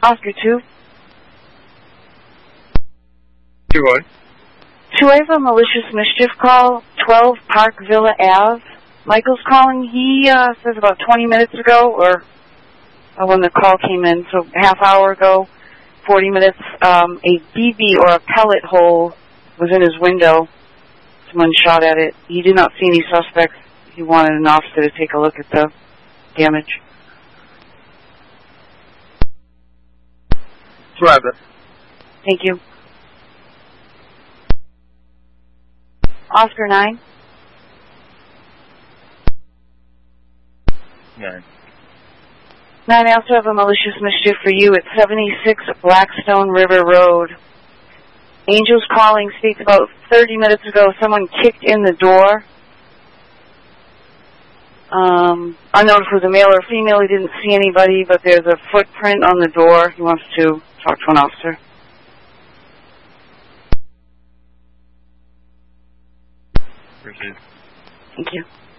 Oscar 2. 2-1. 2, I have a malicious mischief call, 12 Park Villa Ave. Michael's calling. He says about 20 minutes ago, or when the call came in, so half hour ago, 40 minutes, a BB or a pellet hole was in his window. Someone shot at it. He did not see any suspects. He wanted an officer to take a look at the damage. Rabbit. Thank you. Oscar 9. 9. 9, I also have a malicious mischief for you. It's 76 Blackstone River Road. Angel's calling states about 30 minutes ago someone kicked in the door. Unknown if it was a male or a female. He didn't see anybody, but there's a footprint on the door. He wants to talk to an officer. Appreciate it. Thank you.